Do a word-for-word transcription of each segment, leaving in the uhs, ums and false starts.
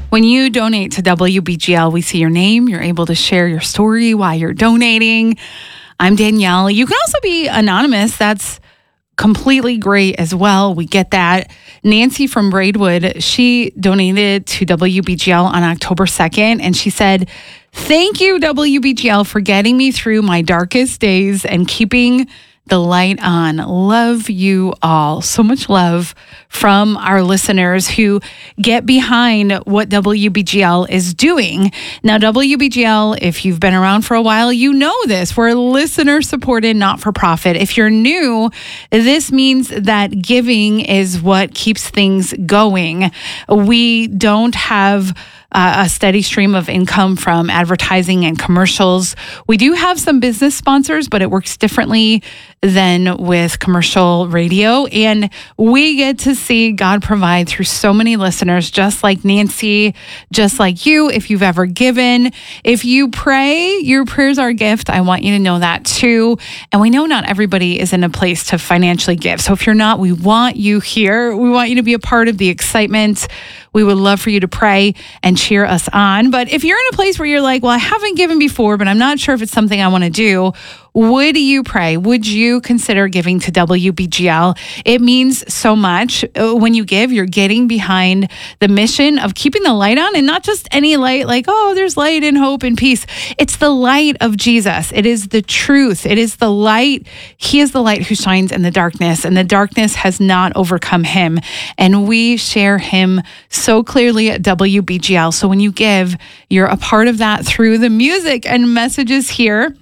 When you donate to W B G L, we see your name. You're able to share your story while you're donating. I'm Danielle. You can also be anonymous. That's completely great as well. We get that. Nancy from Braidwood, she donated to W B G L on October second, and she said, "Thank you, W B G L, for getting me through my darkest days and keeping the light on. Love you all." So much love from our listeners who get behind what W B G L is doing. Now, W B G L, if you've been around for a while, you know this. We're listener-supported, not-for-profit. If you're new, this means that giving is what keeps things going. We don't have Uh, a steady stream of income from advertising and commercials. We do have some business sponsors, but it works differently than with commercial radio. And we get to see God provide through so many listeners, just like Nancy, just like you, if you've ever given. If you pray, your prayers are a gift. I want you to know that too. And we know not everybody is in a place to financially give. So if you're not, we want you here. We want you to be a part of the excitement. We would love for you to pray and cheer us on. But if you're in a place where you're like, well, I haven't given before, but I'm not sure if it's something I want to do, would you pray? Would you consider giving to W B G L? It means so much. When you give, you're getting behind the mission of keeping the light on, and not just any light like, oh, there's light and hope and peace. It's the light of Jesus. It is the truth. It is the light. He is the light who shines in the darkness, and the darkness has not overcome him. And we share him so clearly at W B G L. So when you give, you're a part of that through the music and messages here.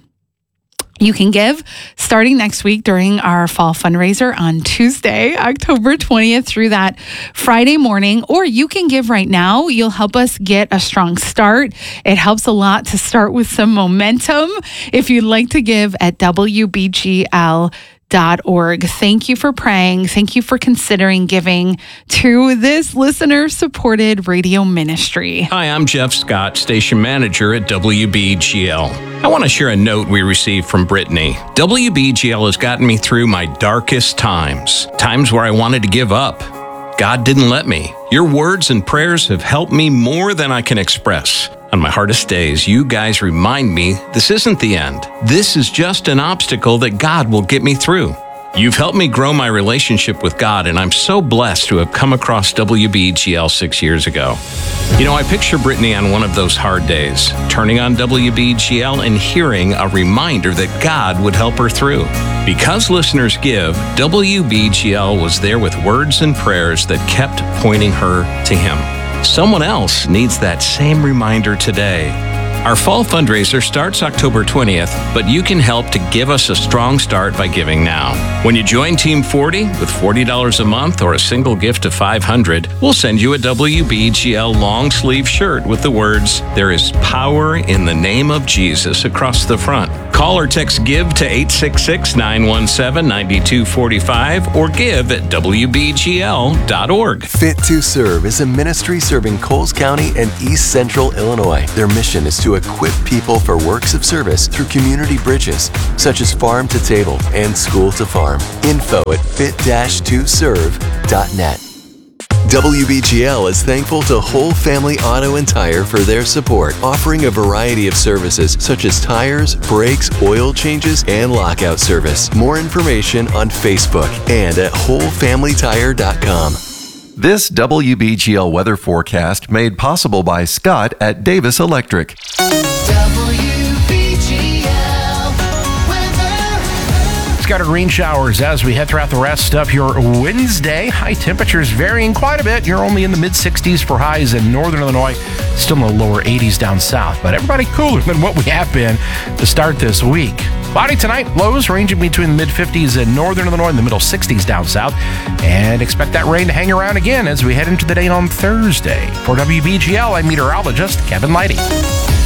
You can give starting next week during our fall fundraiser on Tuesday, October twentieth through that Friday morning, or you can give right now. You'll help us get a strong start. It helps a lot to start with some momentum. If you'd like to give at W B G L dot org. Thank you for praying. Thank you for considering giving to this listener-supported radio ministry. Hi, I'm Jeff Scott, station manager at W B G L. I want to share a note we received from Brittany. W B G L has gotten me through my darkest times, times where I wanted to give up. God didn't let me. Your words and prayers have helped me more than I can express. On my hardest days, you guys remind me this isn't the end. This is just an obstacle that God will get me through. You've helped me grow my relationship with God, and I'm so blessed to have come across W B G L six years ago. You know, I picture Brittany on one of those hard days, turning on W B G L and hearing a reminder that God would help her through. Because listeners give, W B G L was there with words and prayers that kept pointing her to Him. Someone else needs that same reminder today. Our fall fundraiser starts October twentieth, but you can help to give us a strong start by giving now. When you join Team forty with forty dollars a month or a single gift of five hundred dollars, we'll send you a W B G L long sleeve shirt with the words, "There is power in the name of Jesus" across the front. Call or text GIVE to eight six six, nine one seven, nine two four five or give at W B G L dot org. Fit to Serve is a ministry serving Coles County and East Central Illinois. Their mission is to equip people for works of service through community bridges, such as Farm to Table and School to Farm. Info at fit dash to serve dot net. W B G L is thankful to Whole Family Auto and Tire for their support, offering a variety of services such as tires, brakes, oil changes, and lockout service. More information on Facebook and at whole family tire dot com. This W B G L weather forecast made possible by Scott at Davis Electric. Scattered rain showers as we head throughout the rest of your Wednesday. High temperatures varying quite a bit. You're only in the mid sixties for highs in northern Illinois, still in the lower eighties down south. But everybody cooler than what we have been to start this week. Cloudy tonight, lows ranging between the mid fifties in northern Illinois and the middle sixties down south. And expect that rain to hang around again as we head into the day on Thursday. For W B G L, I'm meteorologist Kevin Leidy.